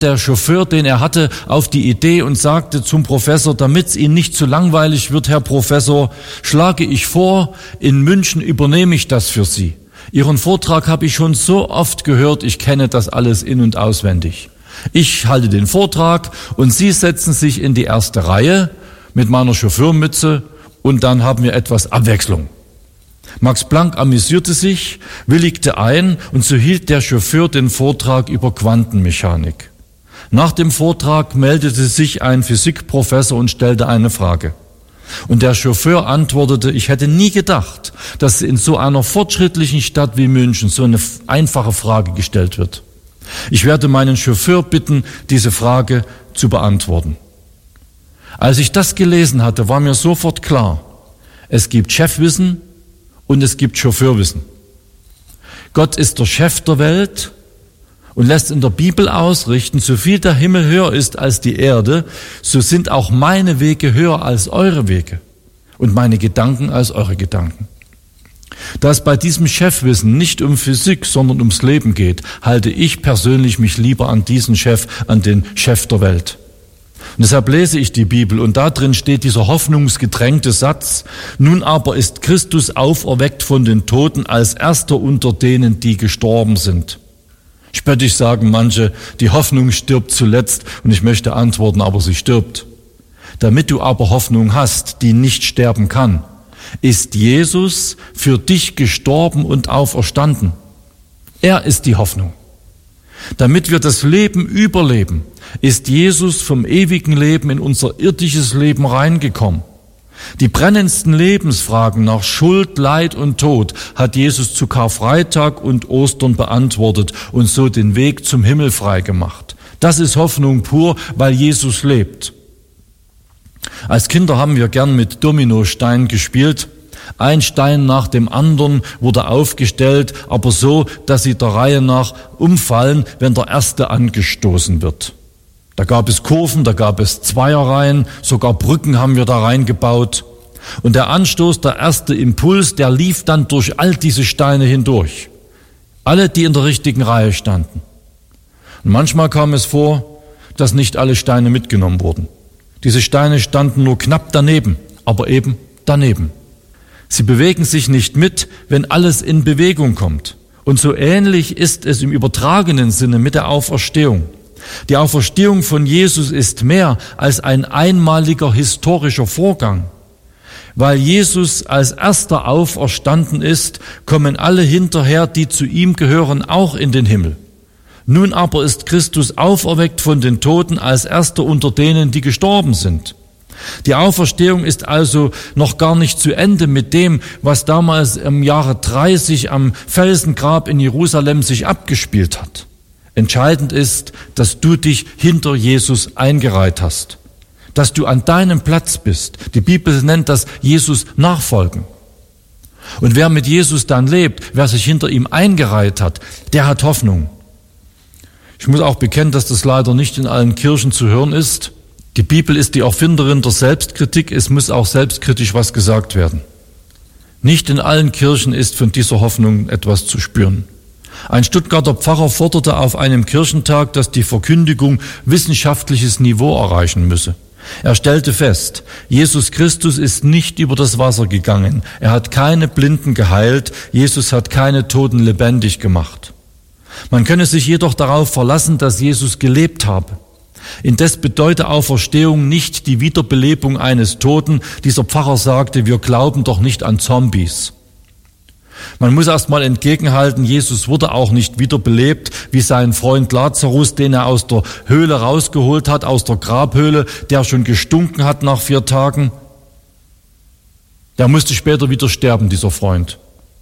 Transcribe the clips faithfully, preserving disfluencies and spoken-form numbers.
Der Chauffeur, den er hatte, auf die Idee und sagte zum Professor, damit es Ihnen nicht zu langweilig wird, Herr Professor, schlage ich vor, in München übernehme ich das für Sie. Ihren Vortrag habe ich schon so oft gehört, ich kenne das alles in- und auswendig. Ich halte den Vortrag und Sie setzen sich in die erste Reihe mit meiner Chauffeurmütze und dann haben wir etwas Abwechslung. Max Planck amüsierte sich, willigte ein und so hielt der Chauffeur den Vortrag über Quantenmechanik. Nach dem Vortrag meldete sich ein Physikprofessor und stellte eine Frage. Und der Chauffeur antwortete, ich hätte nie gedacht, dass in so einer fortschrittlichen Stadt wie München so eine einfache Frage gestellt wird. Ich werde meinen Chauffeur bitten, diese Frage zu beantworten. Als ich das gelesen hatte, war mir sofort klar, es gibt Chefwissen und es gibt Chauffeurwissen. Gott ist der Chef der Welt und lässt in der Bibel ausrichten, so viel der Himmel höher ist als die Erde, so sind auch meine Wege höher als eure Wege und meine Gedanken als eure Gedanken. Da es bei diesem Chefwissen nicht um Physik, sondern ums Leben geht, halte ich persönlich mich lieber an diesen Chef, an den Chef der Welt. Und deshalb lese ich die Bibel und da drin steht dieser hoffnungsgetränkte Satz, nun aber ist Christus auferweckt von den Toten als erster unter denen, die gestorben sind. Spöttisch sagen manche, die Hoffnung stirbt zuletzt und ich möchte antworten, aber sie stirbt. Damit du aber Hoffnung hast, die nicht sterben kann, ist Jesus für dich gestorben und auferstanden. Er ist die Hoffnung. Damit wir das Leben überleben, ist Jesus vom ewigen Leben in unser irdisches Leben reingekommen. Die brennendsten Lebensfragen nach Schuld, Leid und Tod hat Jesus zu Karfreitag und Ostern beantwortet und so den Weg zum Himmel freigemacht. Das ist Hoffnung pur, weil Jesus lebt. Als Kinder haben wir gern mit Dominosteinen gespielt. Ein Stein nach dem anderen wurde aufgestellt, aber so, dass sie der Reihe nach umfallen, wenn der erste angestoßen wird. Da gab es Kurven, da gab es Zweierreihen, sogar Brücken haben wir da reingebaut. Und der Anstoß, der erste Impuls, der lief dann durch all diese Steine hindurch. Alle, die in der richtigen Reihe standen. Und manchmal kam es vor, dass nicht alle Steine mitgenommen wurden. Diese Steine standen nur knapp daneben, aber eben daneben. Sie bewegen sich nicht mit, wenn alles in Bewegung kommt. Und so ähnlich ist es im übertragenen Sinne mit der Auferstehung. Die Auferstehung von Jesus ist mehr als ein einmaliger historischer Vorgang. Weil Jesus als erster auferstanden ist, kommen alle hinterher, die zu ihm gehören, auch in den Himmel. Nun aber ist Christus auferweckt von den Toten als erster unter denen, die gestorben sind. Die Auferstehung ist also noch gar nicht zu Ende mit dem, was damals im Jahre dreißig am Felsengrab in Jerusalem sich abgespielt hat. Entscheidend ist, dass du dich hinter Jesus eingereiht hast, dass du an deinem Platz bist. Die Bibel nennt das Jesus nachfolgen. Und wer mit Jesus dann lebt, wer sich hinter ihm eingereiht hat, der hat Hoffnung. Ich muss auch bekennen, dass das leider nicht in allen Kirchen zu hören ist. Die Bibel ist die Erfinderin der Selbstkritik, es muss auch selbstkritisch was gesagt werden. Nicht in allen Kirchen ist von dieser Hoffnung etwas zu spüren. Ein Stuttgarter Pfarrer forderte auf einem Kirchentag, dass die Verkündigung wissenschaftliches Niveau erreichen müsse. Er stellte fest, Jesus Christus ist nicht über das Wasser gegangen, er hat keine Blinden geheilt, Jesus hat keine Toten lebendig gemacht. Man könne sich jedoch darauf verlassen, dass Jesus gelebt habe. Indes bedeutet Auferstehung nicht die Wiederbelebung eines Toten. Dieser Pfarrer sagte, wir glauben doch nicht an Zombies. Man muss erst mal entgegenhalten, Jesus wurde auch nicht wiederbelebt, wie sein Freund Lazarus, den er aus der Höhle rausgeholt hat, aus der Grabhöhle, der schon gestunken hat nach vier Tagen. Der musste später wieder sterben, dieser Freund.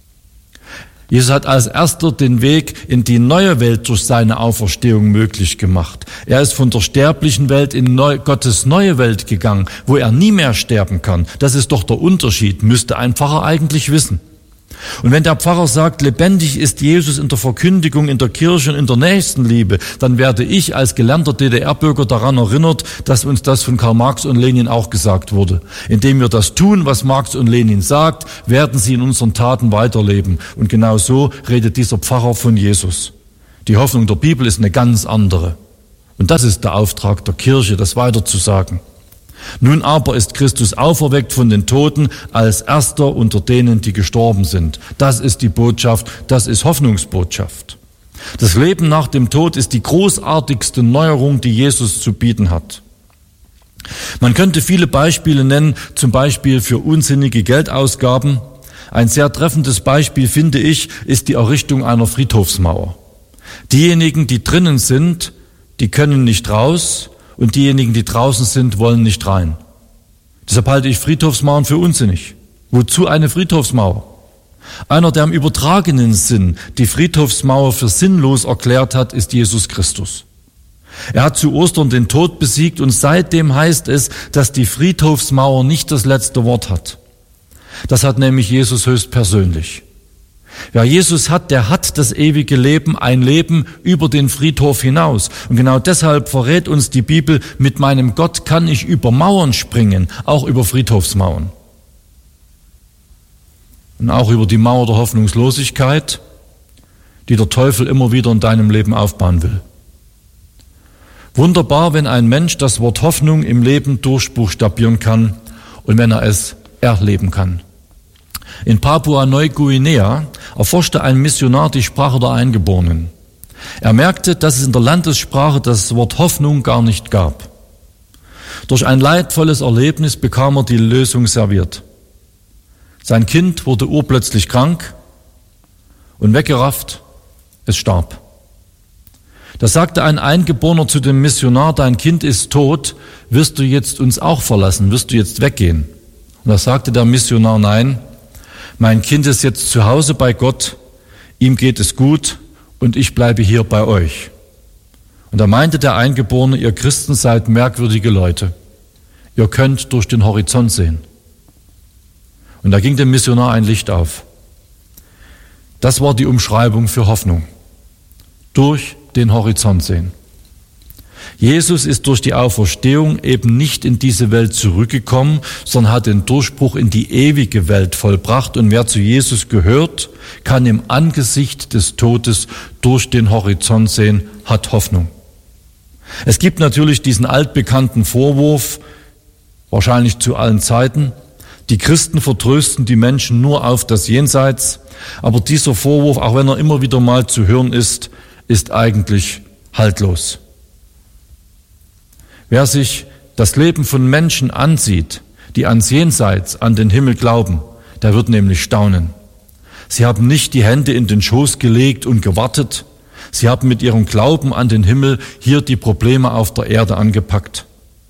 Jesus hat als erster den Weg in die neue Welt durch seine Auferstehung möglich gemacht. Er ist von der sterblichen Welt in neu, Gottes neue Welt gegangen, wo er nie mehr sterben kann. Das ist doch der Unterschied, müsste ein Pfarrer eigentlich wissen. Und wenn der Pfarrer sagt, lebendig ist Jesus in der Verkündigung, in der Kirche und in der Nächstenliebe, dann werde ich als gelernter D D R-Bürger daran erinnert, dass uns das von Karl Marx und Lenin auch gesagt wurde. Indem wir das tun, was Marx und Lenin sagt, werden sie in unseren Taten weiterleben. Und genau so redet dieser Pfarrer von Jesus. Die Hoffnung der Bibel ist eine ganz andere. Und das ist der Auftrag der Kirche, das weiterzusagen. Nun aber ist Christus auferweckt von den Toten als Erster unter denen, die gestorben sind. Das ist die Botschaft, das ist Hoffnungsbotschaft. Das Leben nach dem Tod ist die großartigste Neuerung, die Jesus zu bieten hat. Man könnte viele Beispiele nennen, zum Beispiel für unsinnige Geldausgaben. Ein sehr treffendes Beispiel, finde ich, ist die Errichtung einer Friedhofsmauer. Diejenigen, die drinnen sind, die können nicht raus, und diejenigen, die draußen sind, wollen nicht rein. Deshalb halte ich Friedhofsmauern für unsinnig. Wozu eine Friedhofsmauer? Einer, der im übertragenen Sinn die Friedhofsmauer für sinnlos erklärt hat, ist Jesus Christus. Er hat zu Ostern den Tod besiegt und seitdem heißt es, dass die Friedhofsmauer nicht das letzte Wort hat. Das hat nämlich Jesus höchstpersönlich. Wer Jesus hat, der hat das ewige Leben, ein Leben über den Friedhof hinaus. Und genau deshalb verrät uns die Bibel, mit meinem Gott kann ich über Mauern springen, auch über Friedhofsmauern. Und auch über die Mauer der Hoffnungslosigkeit, die der Teufel immer wieder in deinem Leben aufbauen will. Wunderbar, wenn ein Mensch das Wort Hoffnung im Leben durchbuchstabieren kann und wenn er es erleben kann. In Papua-Neuguinea erforschte ein Missionar die Sprache der Eingeborenen. Er merkte, dass es in der Landessprache das Wort Hoffnung gar nicht gab. Durch ein leidvolles Erlebnis bekam er die Lösung serviert. Sein Kind wurde urplötzlich krank und weggerafft, es starb. Da sagte ein Eingeborener zu dem Missionar, dein Kind ist tot, wirst du jetzt uns auch verlassen, wirst du jetzt weggehen? Und da sagte der Missionar, nein, mein Kind ist jetzt zu Hause bei Gott, ihm geht es gut und ich bleibe hier bei euch. Und da meinte der Eingeborene, ihr Christen seid merkwürdige Leute. Ihr könnt durch den Horizont sehen. Und da ging dem Missionar ein Licht auf. Das war die Umschreibung für Hoffnung. Durch den Horizont sehen. Jesus ist durch die Auferstehung eben nicht in diese Welt zurückgekommen, sondern hat den Durchbruch in die ewige Welt vollbracht. Und wer zu Jesus gehört, kann im Angesicht des Todes durch den Horizont sehen, hat Hoffnung. Es gibt natürlich diesen altbekannten Vorwurf, wahrscheinlich zu allen Zeiten, die Christen vertrösten die Menschen nur auf das Jenseits, aber dieser Vorwurf, auch wenn er immer wieder mal zu hören ist, ist eigentlich haltlos. Wer sich das Leben von Menschen ansieht, die ans Jenseits, an den Himmel glauben, der wird nämlich staunen. Sie haben nicht die Hände in den Schoß gelegt und gewartet. Sie haben mit ihrem Glauben an den Himmel hier die Probleme auf der Erde angepackt.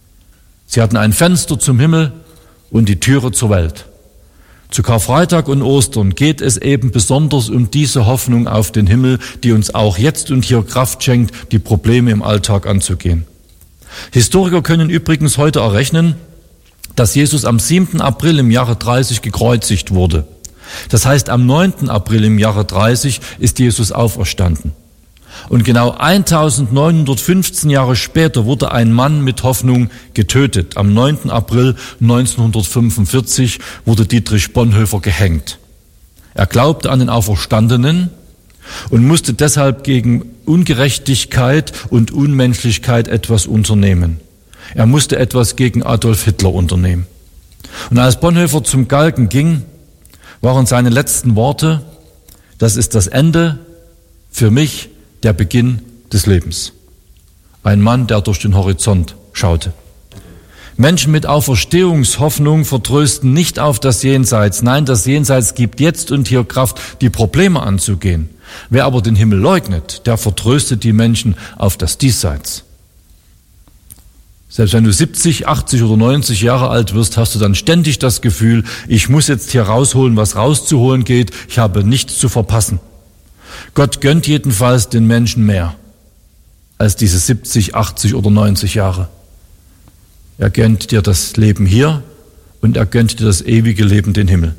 Sie hatten ein Fenster zum Himmel und die Türe zur Welt. Zu Karfreitag und Ostern geht es eben besonders um diese Hoffnung auf den Himmel, die uns auch jetzt und hier Kraft schenkt, die Probleme im Alltag anzugehen. Historiker können übrigens heute errechnen, dass Jesus am siebten April im Jahre dreißig gekreuzigt wurde. Das heißt, am neunten April im Jahre dreißig ist Jesus auferstanden. Und genau eintausendneunhundertfünfzehn Jahre später wurde ein Mann mit Hoffnung getötet. Am neunten April neunzehnhundertfünfundvierzig wurde Dietrich Bonhoeffer gehängt. Er glaubte an den Auferstandenen und musste deshalb gegen Ungerechtigkeit und Unmenschlichkeit etwas unternehmen. Er musste etwas gegen Adolf Hitler unternehmen. Und als Bonhoeffer zum Galgen ging, waren seine letzten Worte, das ist das Ende, für mich der Beginn des Lebens. Ein Mann, der durch den Horizont schaute. Menschen mit Auferstehungshoffnung vertrösten nicht auf das Jenseits. Nein, das Jenseits gibt jetzt und hier Kraft, die Probleme anzugehen. Wer aber den Himmel leugnet, der vertröstet die Menschen auf das Diesseits. Selbst wenn du siebzig, achtzig oder neunzig Jahre alt wirst, hast du dann ständig das Gefühl, ich muss jetzt hier rausholen, was rauszuholen geht, ich habe nichts zu verpassen. Gott gönnt jedenfalls den Menschen mehr als diese siebzig, achtzig oder neunzig Jahre. Er gönnt dir das Leben hier und er gönnt dir das ewige Leben, den Himmel.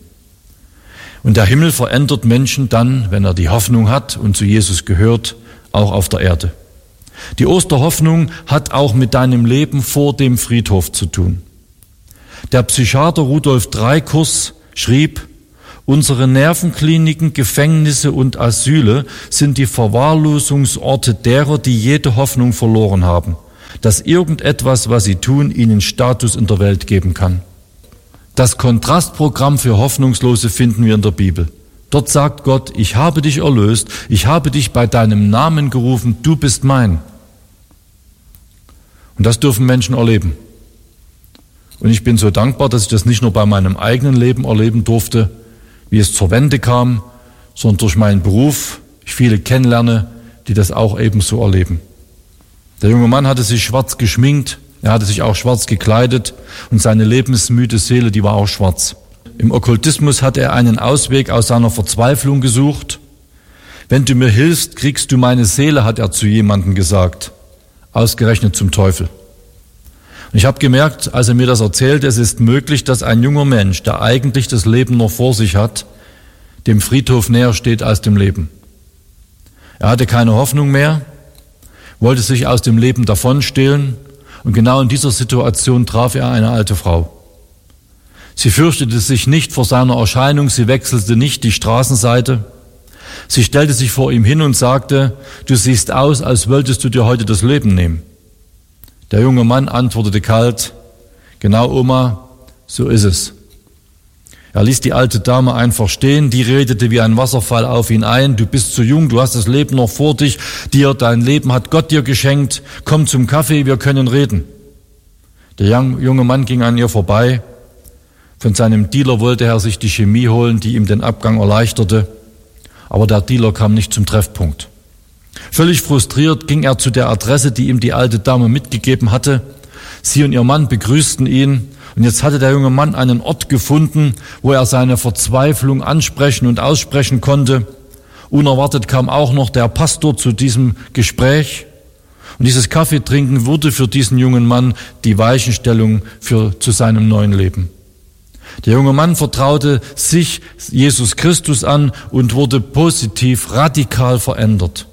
Und der Himmel verändert Menschen dann, wenn er die Hoffnung hat und zu Jesus gehört, auch auf der Erde. Die Osterhoffnung hat auch mit deinem Leben vor dem Friedhof zu tun. Der Psychiater Rudolf Dreikurs schrieb, unsere Nervenkliniken, Gefängnisse und Asyle sind die Verwahrlosungsorte derer, die jede Hoffnung verloren haben. dass irgendetwas, was sie tun, ihnen Status in der Welt geben kann. Das Kontrastprogramm für Hoffnungslose finden wir in der Bibel. Dort sagt Gott, ich habe dich erlöst, ich habe dich bei deinem Namen gerufen, du bist mein. Und das dürfen Menschen erleben. Und ich bin so dankbar, dass ich das nicht nur bei meinem eigenen Leben erleben durfte, wie es zur Wende kam, sondern durch meinen Beruf, ich viele kennenlerne, die das auch ebenso erleben. Der junge Mann hatte sich schwarz geschminkt, er hatte sich auch schwarz gekleidet und seine lebensmüde Seele, die war auch schwarz. Im Okkultismus hat er einen Ausweg aus seiner Verzweiflung gesucht. Wenn du mir hilfst, kriegst du meine Seele, hat er zu jemandem gesagt, ausgerechnet zum Teufel. Und ich habe gemerkt, als er mir das erzählt, es ist möglich, dass ein junger Mensch, der eigentlich das Leben noch vor sich hat, dem Friedhof näher steht als dem Leben. Er hatte keine Hoffnung mehr, wollte sich aus dem Leben davonstehlen und genau in dieser Situation traf er eine alte Frau. Sie fürchtete sich nicht vor seiner Erscheinung, sie wechselte nicht die Straßenseite. Sie stellte sich vor ihm hin und sagte, du siehst aus, als wolltest du dir heute das Leben nehmen. Der junge Mann antwortete kalt, genau Oma, so ist es. Er ließ die alte Dame einfach stehen, die redete wie ein Wasserfall auf ihn ein, du bist zu jung, du hast das Leben noch vor dich, dir, dein Leben hat Gott dir geschenkt, komm zum Kaffee, wir können reden. Der junge Mann ging an ihr vorbei, von seinem Dealer wollte er sich die Chemie holen, die ihm den Abgang erleichterte, aber der Dealer kam nicht zum Treffpunkt. Völlig frustriert ging er zu der Adresse, die ihm die alte Dame mitgegeben hatte. Sie und ihr Mann begrüßten ihn und jetzt hatte der junge Mann einen Ort gefunden, wo er seine Verzweiflung ansprechen und aussprechen konnte. Unerwartet kam auch noch der Pastor zu diesem Gespräch und dieses Kaffeetrinken wurde für diesen jungen Mann die Weichenstellung für, zu seinem neuen Leben. Der junge Mann vertraute sich Jesus Christus an und wurde positiv, radikal verändert.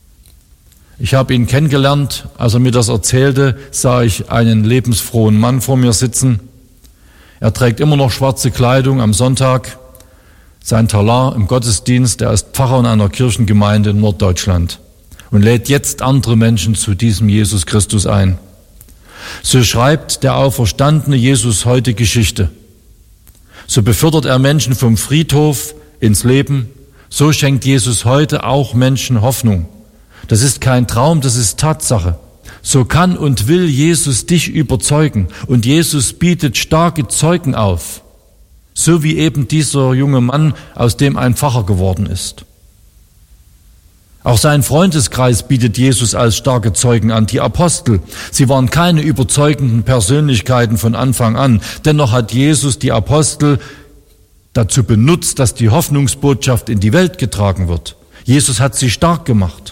Ich habe ihn kennengelernt, als er mir das erzählte, sah ich einen lebensfrohen Mann vor mir sitzen. Er trägt immer noch schwarze Kleidung am Sonntag, sein Talar im Gottesdienst, er ist Pfarrer in einer Kirchengemeinde in Norddeutschland und lädt jetzt andere Menschen zu diesem Jesus Christus ein. So schreibt der auferstandene Jesus heute Geschichte. So befördert er Menschen vom Friedhof ins Leben, so schenkt Jesus heute auch Menschen Hoffnung. Das ist kein Traum, das ist Tatsache. So kann und will Jesus dich überzeugen und Jesus bietet starke Zeugen auf, so wie eben dieser junge Mann, aus dem ein Pfarrer geworden ist. Auch sein Freundeskreis bietet Jesus als starke Zeugen an, die Apostel. Sie waren keine überzeugenden Persönlichkeiten von Anfang an, dennoch hat Jesus die Apostel dazu benutzt, dass die Hoffnungsbotschaft in die Welt getragen wird. Jesus hat sie stark gemacht.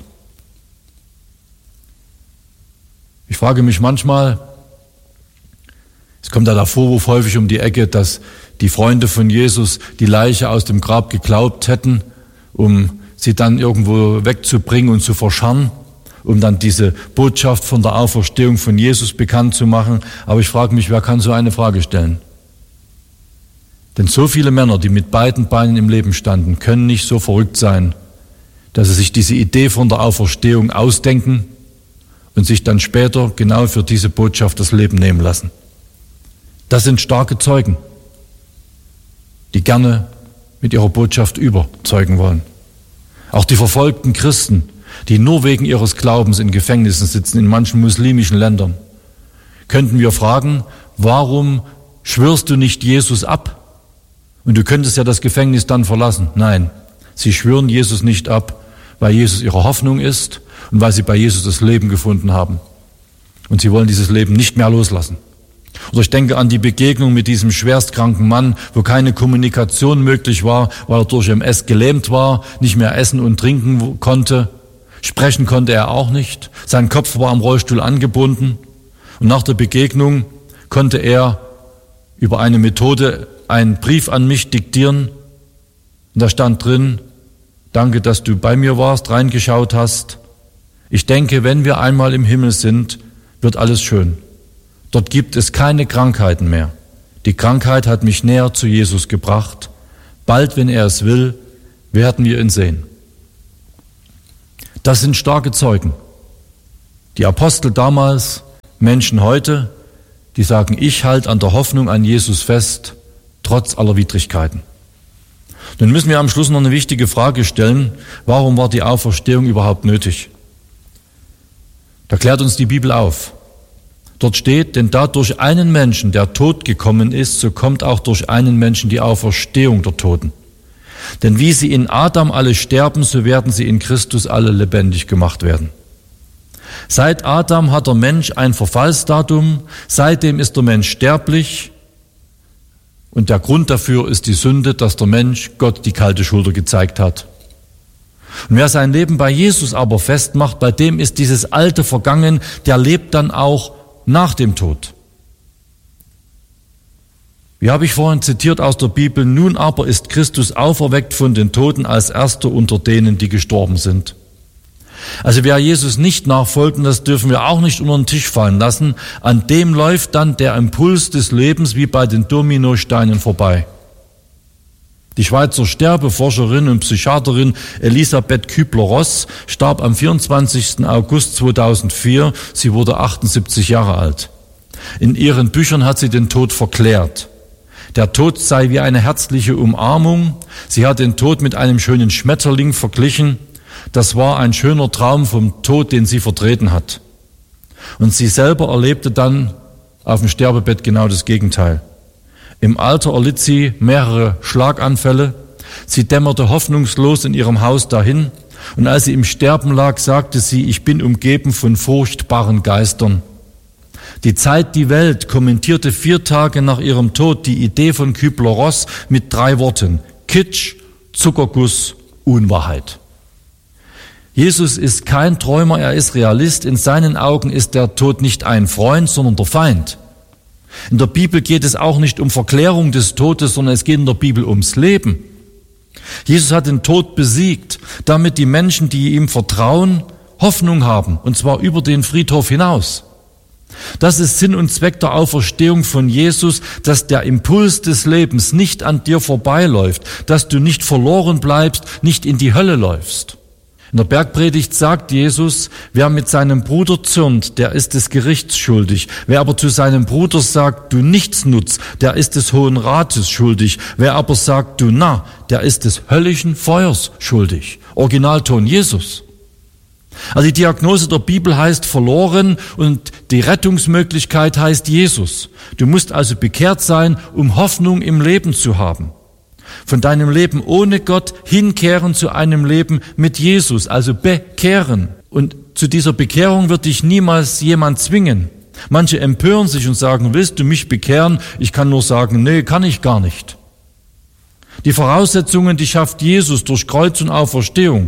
Ich frage mich manchmal, es kommt ja der Vorwurf häufig um die Ecke, dass die Freunde von Jesus die Leiche aus dem Grab geglaubt hätten, um sie dann irgendwo wegzubringen und zu verscharren, um dann diese Botschaft von der Auferstehung von Jesus bekannt zu machen. Aber ich frage mich, wer kann so eine Frage stellen? Denn so viele Männer, die mit beiden Beinen im Leben standen, können nicht so verrückt sein, dass sie sich diese Idee von der Auferstehung ausdenken und sich dann später genau für diese Botschaft das Leben nehmen lassen. Das sind starke Zeugen, die gerne mit ihrer Botschaft überzeugen wollen. Auch die verfolgten Christen, die nur wegen ihres Glaubens in Gefängnissen sitzen, in manchen muslimischen Ländern, könnten wir fragen, warum schwörst du nicht Jesus ab? Und du könntest ja das Gefängnis dann verlassen. Nein, sie schwören Jesus nicht ab, weil Jesus ihre Hoffnung ist und weil sie bei Jesus das Leben gefunden haben. Und sie wollen dieses Leben nicht mehr loslassen. Oder ich denke an die Begegnung mit diesem schwerstkranken Mann, wo keine Kommunikation möglich war, weil er durch M S gelähmt war, nicht mehr essen und trinken konnte. Sprechen konnte er auch nicht. Sein Kopf war am Rollstuhl angebunden. Und nach der Begegnung konnte er über eine Methode einen Brief an mich diktieren. Und da stand drin, danke, dass du bei mir warst, reingeschaut hast. Ich denke, wenn wir einmal im Himmel sind, wird alles schön. Dort gibt es keine Krankheiten mehr. Die Krankheit hat mich näher zu Jesus gebracht. Bald, wenn er es will, werden wir ihn sehen. Das sind starke Zeugen. Die Apostel damals, Menschen heute, die sagen, ich halte an der Hoffnung an Jesus fest, trotz aller Widrigkeiten. Nun müssen wir am Schluss noch eine wichtige Frage stellen. Warum war die Auferstehung überhaupt nötig? Da klärt uns die Bibel auf. Dort steht, denn da durch einen Menschen der Tod gekommen ist, so kommt auch durch einen Menschen die Auferstehung der Toten. Denn wie sie in Adam alle sterben, so werden sie in Christus alle lebendig gemacht werden. Seit Adam hat der Mensch ein Verfallsdatum, seitdem ist der Mensch sterblich und der Grund dafür ist die Sünde, dass der Mensch Gott die kalte Schulter gezeigt hat. Und wer sein Leben bei Jesus aber festmacht, bei dem ist dieses Alte vergangen, der lebt dann auch nach dem Tod. Wie habe ich vorhin zitiert aus der Bibel, nun aber ist Christus auferweckt von den Toten als Erster unter denen, die gestorben sind. Also wer Jesus nicht nachfolgt, und das dürfen wir auch nicht unter den Tisch fallen lassen, an dem läuft dann der Impuls des Lebens wie bei den Dominosteinen vorbei. Die Schweizer Sterbeforscherin und Psychiaterin Elisabeth Kübler-Ross starb am vierundzwanzigsten August zweitausendvier. Sie wurde achtundsiebzig Jahre alt. In ihren Büchern hat sie den Tod verklärt. Der Tod sei wie eine herzliche Umarmung. Sie hat den Tod mit einem schönen Schmetterling verglichen. Das war ein schöner Traum vom Tod, den sie vertreten hat. Und sie selber erlebte dann auf dem Sterbebett genau das Gegenteil. Im Alter erlitt sie mehrere Schlaganfälle. Sie dämmerte hoffnungslos in ihrem Haus dahin. Und als sie im Sterben lag, sagte sie, ich bin umgeben von furchtbaren Geistern. Die Zeit, die Welt kommentierte vier Tage nach ihrem Tod die Idee von Kübler-Ross mit drei Worten: Kitsch, Zuckerguss, Unwahrheit. Jesus ist kein Träumer, er ist Realist. In seinen Augen ist der Tod nicht ein Freund, sondern der Feind. In der Bibel geht es auch nicht um Verklärung des Todes, sondern es geht in der Bibel ums Leben. Jesus hat den Tod besiegt, damit die Menschen, die ihm vertrauen, Hoffnung haben, und zwar über den Friedhof hinaus. Das ist Sinn und Zweck der Auferstehung von Jesus, dass der Impuls des Lebens nicht an dir vorbeiläuft, dass du nicht verloren bleibst, nicht in die Hölle läufst. In der Bergpredigt sagt Jesus, wer mit seinem Bruder zürnt, der ist des Gerichts schuldig. Wer aber zu seinem Bruder sagt, du Nichtsnutz, der ist des Hohen Rates schuldig. Wer aber sagt, du Narr, der ist des höllischen Feuers schuldig. Originalton Jesus. Also die Diagnose der Bibel heißt verloren und die Rettungsmöglichkeit heißt Jesus. Du musst also bekehrt sein, um Hoffnung im Leben zu haben. Von deinem Leben ohne Gott hinkehren zu einem Leben mit Jesus, also bekehren. Und zu dieser Bekehrung wird dich niemals jemand zwingen. Manche empören sich und sagen, willst du mich bekehren? Ich kann nur sagen, nee, kann ich gar nicht. Die Voraussetzungen, die schafft Jesus durch Kreuz und Auferstehung.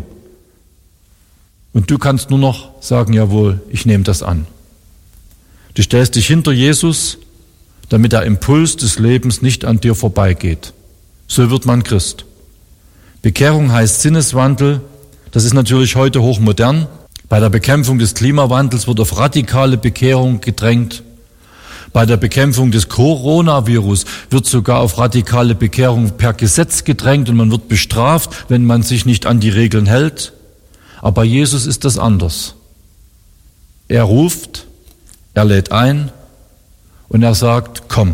Und du kannst nur noch sagen, jawohl, ich nehme das an. Du stellst dich hinter Jesus, damit der Impuls des Lebens nicht an dir vorbeigeht. So wird man Christ. Bekehrung heißt Sinneswandel. Das ist natürlich heute hochmodern. Bei der Bekämpfung des Klimawandels wird auf radikale Bekehrung gedrängt. Bei der Bekämpfung des Coronavirus wird sogar auf radikale Bekehrung per Gesetz gedrängt und man wird bestraft, wenn man sich nicht an die Regeln hält. Aber bei Jesus ist das anders. Er ruft, er lädt ein und er sagt, komm.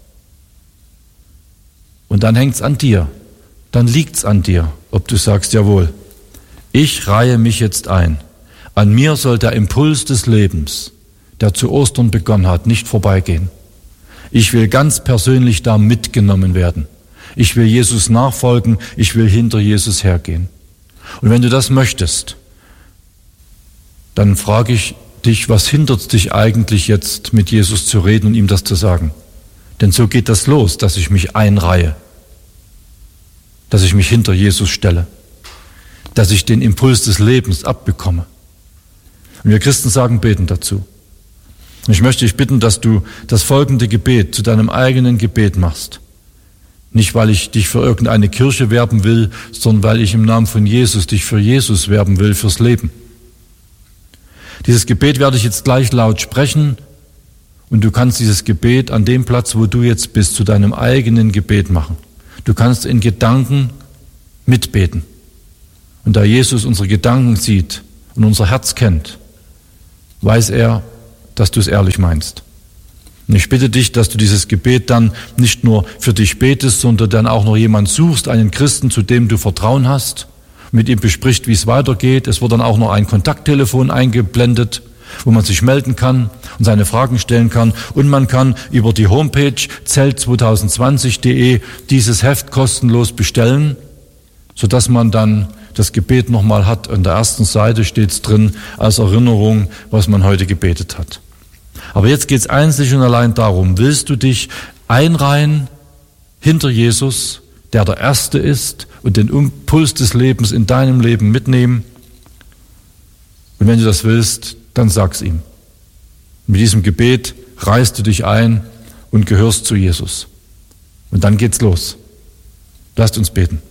Und dann hängt's an dir, dann liegt's an dir, ob du sagst, jawohl, ich reihe mich jetzt ein. An mir soll der Impuls des Lebens, der zu Ostern begonnen hat, nicht vorbeigehen. Ich will ganz persönlich da mitgenommen werden. Ich will Jesus nachfolgen, ich will hinter Jesus hergehen. Und wenn du das möchtest, dann frage ich dich, was hindert dich eigentlich jetzt mit Jesus zu reden und ihm das zu sagen? Denn so geht das los, dass ich mich einreihe, dass ich mich hinter Jesus stelle, dass ich den Impuls des Lebens abbekomme. Und wir Christen sagen, beten dazu. Und ich möchte dich bitten, dass du das folgende Gebet zu deinem eigenen Gebet machst. Nicht, weil ich dich für irgendeine Kirche werben will, sondern weil ich im Namen von Jesus dich für Jesus werben will, fürs Leben. Dieses Gebet werde ich jetzt gleich laut sprechen. Und du kannst dieses Gebet an dem Platz, wo du jetzt bist, zu deinem eigenen Gebet machen. Du kannst in Gedanken mitbeten. Und da Jesus unsere Gedanken sieht und unser Herz kennt, weiß er, dass du es ehrlich meinst. Und ich bitte dich, dass du dieses Gebet dann nicht nur für dich betest, sondern dann auch noch jemand suchst, einen Christen, zu dem du Vertrauen hast, mit ihm bespricht, wie es weitergeht. Es wird dann auch noch ein Kontakttelefon eingeblendet, wo man sich melden kann und seine Fragen stellen kann. Und man kann über die Homepage zelt zwanzig zwanzig punkt de dieses Heft kostenlos bestellen, sodass man dann das Gebet nochmal hat. An der ersten Seite steht es drin als Erinnerung, was man heute gebetet hat. Aber jetzt geht es einzig und allein darum, willst du dich einreihen hinter Jesus, der der Erste ist, und den Impuls des Lebens in deinem Leben mitnehmen? Und wenn du das willst, dann sag's ihm. Mit diesem Gebet reißt du dich ein und gehörst zu Jesus. Und dann geht's los. Lasst uns beten.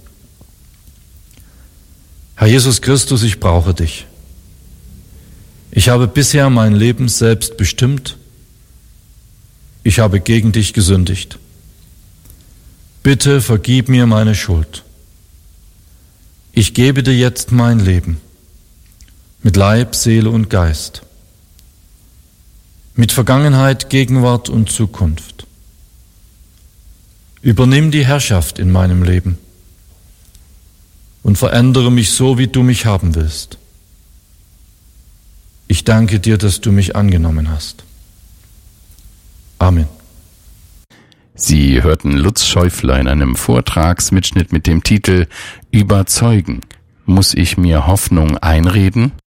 Herr Jesus Christus, ich brauche dich. Ich habe bisher mein Leben selbst bestimmt. Ich habe gegen dich gesündigt. Bitte vergib mir meine Schuld. Ich gebe dir jetzt mein Leben, mit Leib, Seele und Geist, mit Vergangenheit, Gegenwart und Zukunft. Übernimm die Herrschaft in meinem Leben und verändere mich so, wie du mich haben willst. Ich danke dir, dass du mich angenommen hast. Amen. Sie hörten Lutz Schäufler in einem Vortragsmitschnitt mit dem Titel »Überzeugen. Muss ich mir Hoffnung einreden?«